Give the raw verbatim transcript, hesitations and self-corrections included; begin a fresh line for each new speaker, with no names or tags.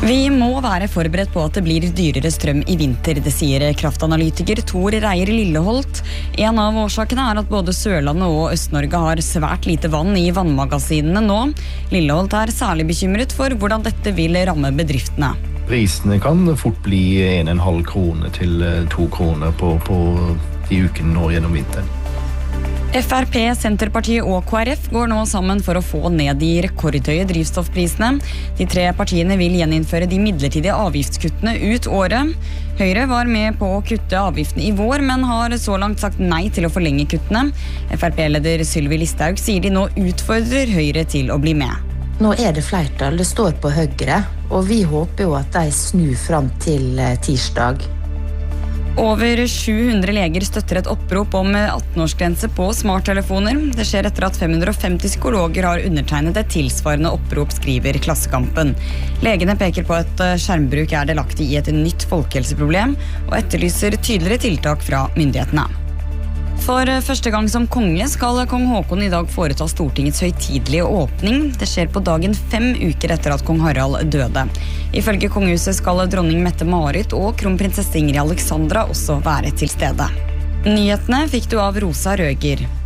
Vi må være forberedt på at det blir dyrere strøm i vinter, det sier kraftanalytiker Tor Reier Lilleholt. En av årsakene er at både Sørlandet og Øst-Norge har svært lite vann i vannmagasinene nå. Lilleholt er særlig bekymret for hvordan dette vil ramme bedriftene.
Prisene kan fort bli en og en halv krone til to kroner på, på de ukene nå gjennom vinteren.
F R P, Senterpartiet og K R F går nå sammen for å få ned de rekordhøye drivstoffprisene. De tre partiene vil gjeninnføre de midlertidige avgiftskuttene ut året. Høyre var med på å kutte avgiftene i vår, men har så langt sagt nei til å forlenge kuttene. F R P-leder Sylvi Listhaug sier de nå utfordrer Høyre til å bli med.
Nå er det flertall, det står på Høyre, og vi håper jo at de snur fram til tirsdag.
Over sju hundre leger støtter et opprop om atten-årsgrense på smarttelefoner. Det skjer etter at fem hundre og femti psykologer har undertegnet et tilsvarende opprop, skriver Klassekampen. Legene peker på at skjermbruk er delaktig i et nytt folkehelseproblem, og etterlyser tydeligere tiltak fra myndighetene. For første gang som konge skal kong Haakon i dag foreta Stortingets høytidelige åpning. Det skjer på dagen fem uker etter at kong Harald døde. Ifølge kongehuset skal dronning Mette-Marit og kronprinsesse Ingrid Alexandra også være til stede. Nyhetene fikk du av Rosa Røger.